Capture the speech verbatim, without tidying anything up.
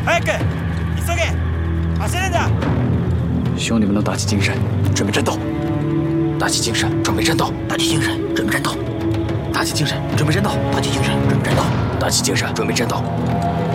早く急げ焦るんだ。 兄弟们都打起精神，准备战斗！打起精神，准备战斗！ 打起精神，准备战斗！ 打起精神，准备战斗！ 打起精神，准备战斗！ 打起精神，准备战斗！